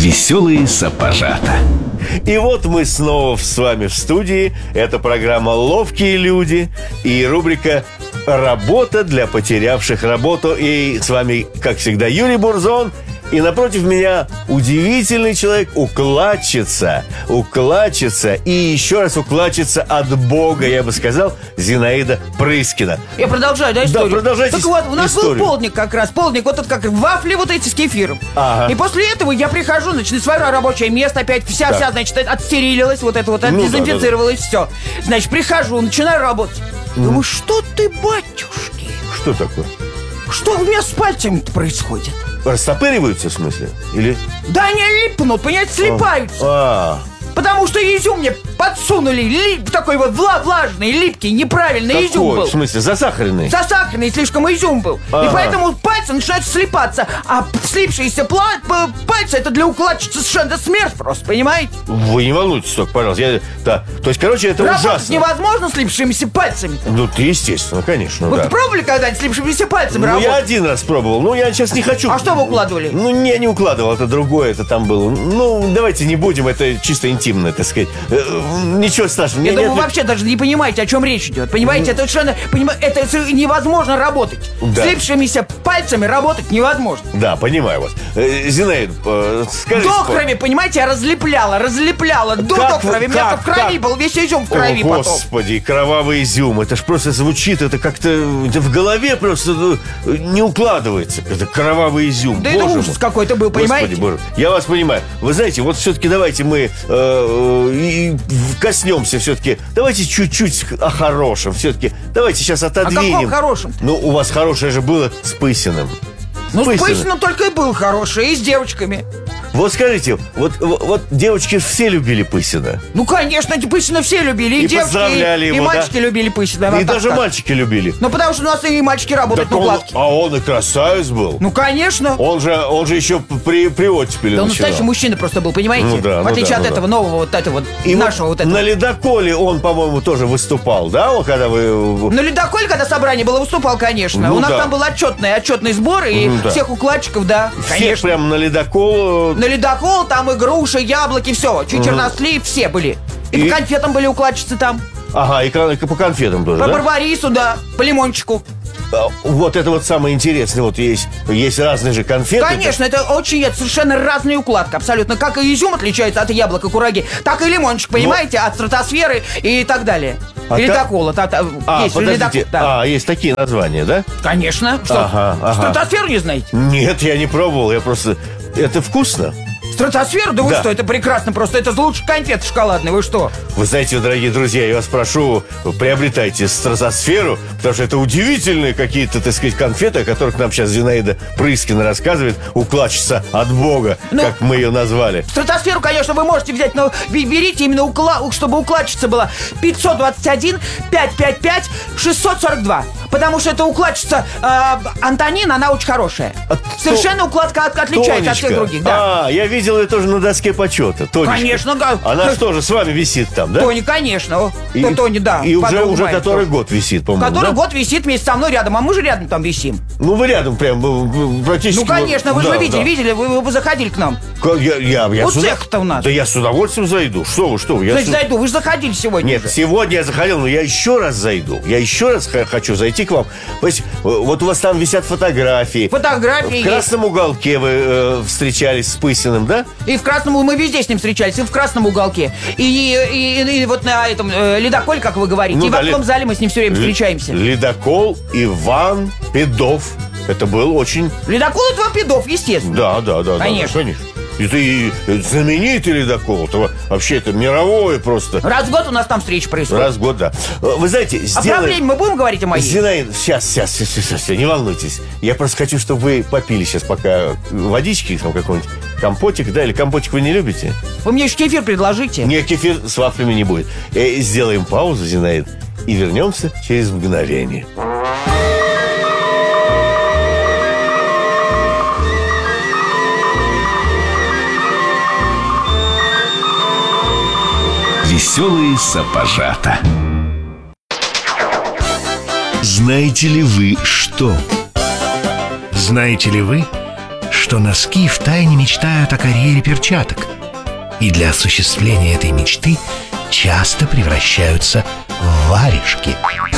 Веселые сапожата. И вот мы снова с вами в студии. Это программа «Ловкие люди» и рубрика «Работа для потерявших работу». И с вами, как всегда, Юрий Бурзон. И напротив меня удивительный человек, укладчица, и еще раз укладчица от Бога, я бы сказал, Зинаида Прыскина. Я продолжаю, да, историю? Да, продолжайте. Так вот, у нас историю. был полдник как раз. Полдник, вот этот как вафли вот эти с кефиром. Ага. И после этого я прихожу, значит, на свое рабочее место, опять вся, значит, отстерилилась, вот это вот, отдезинфицировалась, все. Значит, прихожу, начинаю работать. Думаю, что ты, батюшки? Что такое? Что у меня с пальцами-то происходит? Растопыриваются, в смысле? Или... Да они липнут, понимаете, слипаются. Потому что изюм мне подсунули, такой вот влажный, липкий, неправильный изюм был. В смысле, засахаренный? Засахаренный, слишком изюм был. И поэтому пальцы начинают слипаться. А слипшиеся пальцы, это для укладчицы совершенно смерть просто, понимаете? Вы не волнуйтесь только, пожалуйста. То есть, короче, это работать ужасно. невозможно слипшимися пальцами. Ну, естественно, конечно, Вот да. пробовали когда-нибудь слипшимися пальцами Ну, работать? я один раз пробовал. Я сейчас не хочу. А что вы укладывали? Я не укладывал, это другое, это там было. Давайте не будем, это чисто интимно, так сказать. Ничего страшного. Я думаю, вы вообще даже не понимаете, о чем речь идет. Понимаете, это совершенно... Это невозможно работать. Да. Слипшимися пальцами работать невозможно. Да, понимаю вас. Зинаида, скажите... До крови, понимаете, я разлепляла. До крови. У меня в крови был весь изюм в крови потом. Господи, кровавый изюм. Это ж просто звучит, это как-то... Это в голове просто не укладывается. Это кровавый изюм. Да это ужас какой-то был, понимаете? Господи, Боже. Я вас понимаю. Вы знаете, вот все-таки давайте мы коснемся все-таки. Давайте чуть-чуть о хорошем. Все-таки давайте сейчас отодвинем. О каком хорошем? У вас хорошее же было с Пысиным. С Пысиным только и был хороший, и с девочками. Вот скажите, вот девочки все любили Пысина. Конечно, эти Пысина все любили. И девочки, его, и мальчики любили Пысина. И даже мальчики любили. Потому что у нас и мальчики работают на укладке. Он и красавец был. Конечно. Он же еще при оттепели начинал. Настоящий мужчина просто был, понимаете? В отличие от этого нового вот этого и нашего вот этого. На ледоколе он, по-моему, тоже выступал, да? Когда вы... На ледоколе, когда собрание было, выступал, конечно. У нас там был отчетный сбор, и всех укладчиков, да, конечно. Всех прям на ледокол... На ледокол, там и груши, яблоки, все. Чернослив, все были. И по конфетам были укладчицы там. Ага, и по конфетам тоже, по барбарису, да, по лимончику. Вот это вот самое интересное. Вот есть разные же конфеты. Конечно, это совершенно разная укладка. Абсолютно. Как и изюм отличается от яблока кураги, так и лимончик, понимаете, от стратосферы и так далее. Ледокола. Есть подождите, есть такие названия, да? Конечно. Что, стратосферу не знаете? Нет, я не пробовал, это вкусно? Стратосферу? Да вы что, это прекрасно просто. Это лучше конфеты шоколадные, вы что? Вы знаете, дорогие друзья, я вас прошу, приобретайте стратосферу, потому что это удивительные какие-то, так сказать, конфеты, о которых нам сейчас Зинаида Прыскина рассказывает, укладчица от Бога, как мы ее назвали. Стратосферу, конечно, вы можете взять, но берите именно, чтобы укладчица была 521 555 642. Потому что эта укладчица Антонина, она очень хорошая. Совершенно укладка отличается от всех других, да. Я видел ее тоже на доске почета. Тонечка. Конечно, да. Она что же с вами висит там, да? Тони, конечно. Тони, да. И уже который год висит, по-моему. Который год висит вместе со мной рядом, а мы же рядом там висим. Вы рядом прям практически. Конечно, вы же видели, вы заходили к нам. Вот цех-то у нас. Да я с удовольствием зайду. Что вы? Значит, зайду, вы же заходили сегодня. Нет, сегодня я заходил, но я еще раз зайду. Я еще раз хочу зайти к вам. Вот у вас там висят фотографии. Фотографии. В красном уголке вы встречались с Пысиным, да? И в красном, мы везде с ним встречались, и в красном уголке. И вот на этом ледоколе, как вы говорите. И в одном зале мы с ним все время встречаемся. Ледокол Иван Педов. Это был очень... Ледокол Иван Педов, естественно. Да. Конечно. Это и знаменитый ледокол. Это вообще это мировое просто. Раз в год у нас там встреча происходит. Раз в год, да. Вы знаете, О проблеме мы будем говорить о моей? Зинаида, сейчас, не волнуйтесь. Я просто хочу, чтобы вы попили сейчас пока водички, там какой-нибудь компотик, да? Или компотик вы не любите? Вы мне еще кефир предложите. Нет, кефир с вафлями не будет. Сделаем паузу, Зинаида, и вернемся через мгновение. Веселые сапожата. Знаете ли вы что? Знаете ли вы, что носки втайне мечтают о карьере перчаток. И для осуществления этой мечты часто превращаются в варежки.